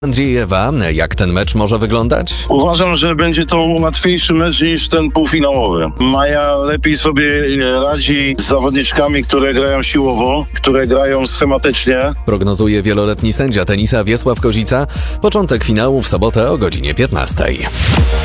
Andrzejewa, jak ten mecz może wyglądać? Uważam, że będzie to łatwiejszy mecz niż ten półfinałowy. Maja lepiej sobie radzi z zawodniczkami, które grają siłowo, które grają schematycznie. Prognozuje wieloletni sędzia tenisa Wiesław Kozica. Początek finału w sobotę o godzinie 15.